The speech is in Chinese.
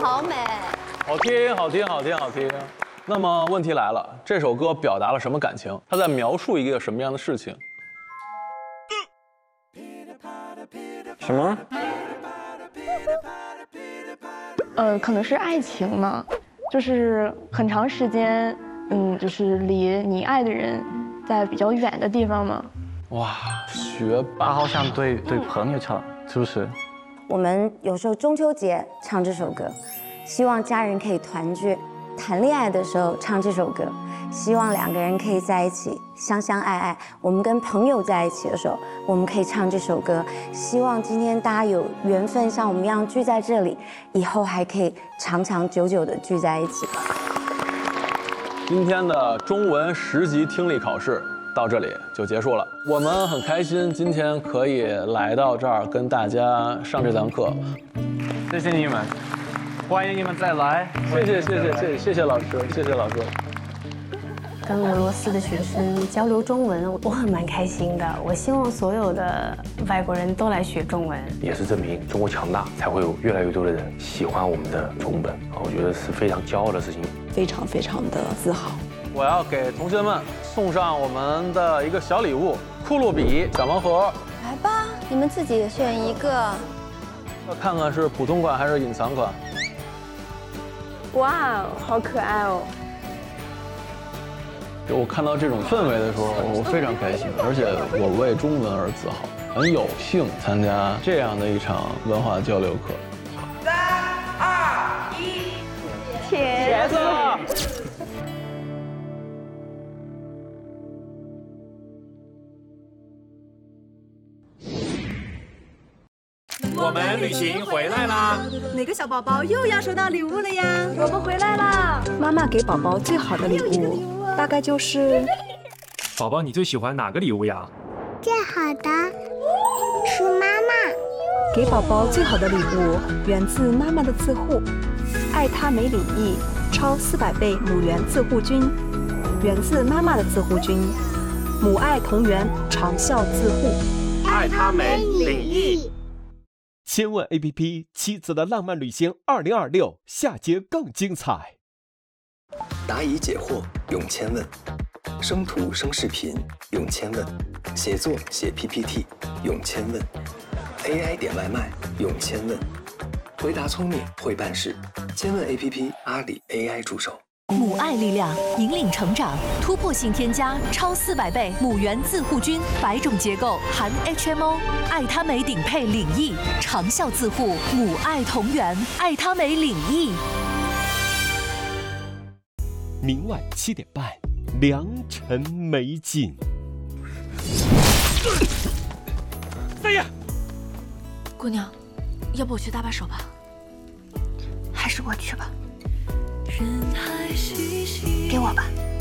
好美。 好听，好听，好听，好听。那么问题来了，这首歌表达了什么感情？它在描述一个什么样的事情？ 什么？ 可能是爱情嘛，就是很长时间，就是离你爱的人在比较远的地方嘛。 哇，学霸好像对朋友唱，是不是？ 我们有时候中秋节唱这首歌，希望家人可以团聚；谈恋爱的时候唱这首歌，希望两个人可以在一起相相爱爱。我们跟朋友在一起的时候，我们可以唱这首歌，希望今天大家有缘分像我们一样聚在这里，以后还可以长长久久的聚在一起。 今天的中文10级听力考试到这里就结束了。我们很开心今天可以来到这儿跟大家上这堂课， 谢谢你们，欢迎你们再来。 谢谢老师，谢谢老师。 跟俄罗斯的学生交流中文，我很蛮开心的。我希望所有的外国人都来学中文， 也是证明中国强大，才会有越来越多的人喜欢我们的中文。我觉得是非常骄傲的事情， 非常非常的自豪。 我要给同学们送上我们的一个小礼物——酷露比小盲盒。 来吧，你们自己选一个。 要看看是普通款还是隐藏款。 哇，好可爱哦！ 就我看到这种氛围的时候，我非常开心，而且我为中文而自豪，很有幸参加这样的一场文化交流课。 3、2、1， 茄子。 我们旅行回来啦！ 哪个小宝宝又要收到礼物了呀？ 我们回来啦！ 妈妈给宝宝最好的礼物，大概就是…… 宝宝，你最喜欢哪个礼物呀？ 最好的是妈妈给宝宝最好的礼物，源自妈妈的自护，爱他美领益超400倍母源自护菌，源自妈妈的自护菌，母爱同源，长效自护， 爱他美领益。 千问 APP 妻子的浪漫旅行2026下节更精彩。 答疑解惑用千问，生图生视频用千问，写作写 PPT 用千问 ，AI 点外卖用千问，回答聪明会办事，千问 APP 阿里 AI 助手。 母爱力量引领成长，突破性添加超400倍母源自护菌，100种结构含 HMO， 爱他美顶配领益，长效自护，母爱同源，爱他美领益。 明晚7点半，良辰美景。 飞呀！姑娘，要不我去搭把手吧？还是我去吧？给我吧。